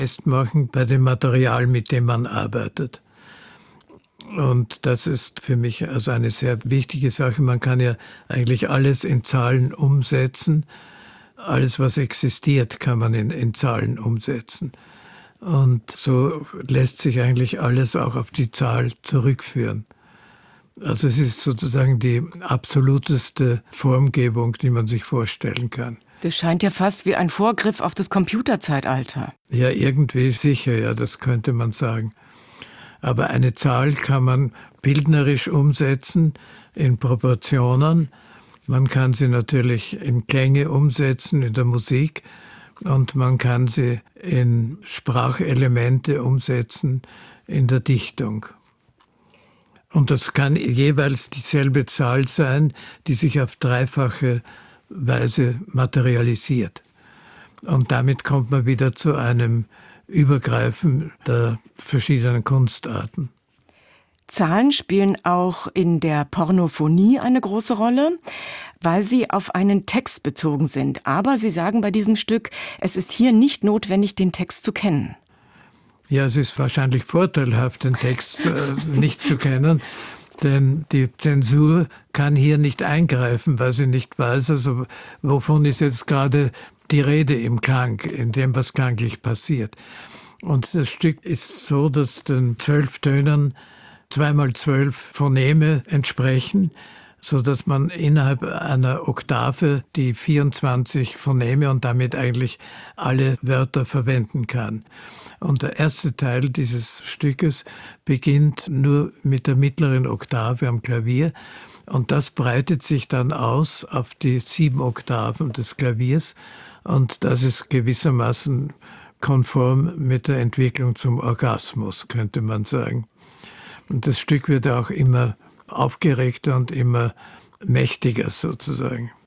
festmachen bei dem Material, mit dem man arbeitet. Und das ist für mich also eine sehr wichtige Sache. Man kann ja eigentlich alles in Zahlen umsetzen. Alles, was existiert, kann man in Zahlen umsetzen. Und so lässt sich eigentlich alles auch auf die Zahl zurückführen. Also es ist sozusagen die absoluteste Formgebung, die man sich vorstellen kann. Das scheint ja fast wie ein Vorgriff auf das Computerzeitalter. Ja, irgendwie sicher, ja, das könnte man sagen. Aber eine Zahl kann man bildnerisch umsetzen in Proportionen. Man kann sie natürlich in Klänge umsetzen in der Musik und man kann sie in Sprachelemente umsetzen in der Dichtung. Und das kann jeweils dieselbe Zahl sein, die sich auf dreifache Weise materialisiert. Und damit kommt man wieder zu einem Übergreifen der verschiedenen Kunstarten. Zahlen spielen auch in der Pornophonie eine große Rolle, weil sie auf einen Text bezogen sind. Aber Sie sagen bei diesem Stück, es ist hier nicht notwendig, den Text zu kennen. Ja, es ist wahrscheinlich vorteilhaft, den Text nicht zu kennen, denn die Zensur kann hier nicht eingreifen, weil sie nicht weiß, also wovon ist jetzt gerade die Rede im Klang, in dem, was klanglich passiert. Und das Stück ist so, dass den 12 Tönen 2x12 Phoneme entsprechen, sodass man innerhalb einer Oktave die 24 Phoneme und damit eigentlich alle Wörter verwenden kann. Und der erste Teil dieses Stückes beginnt nur mit der mittleren Oktave am Klavier und das breitet sich dann aus auf die 7 Oktaven des Klaviers und das ist gewissermaßen konform mit der Entwicklung zum Orgasmus, könnte man sagen. Und das Stück wird auch immer aufgeregter und immer mächtiger sozusagen.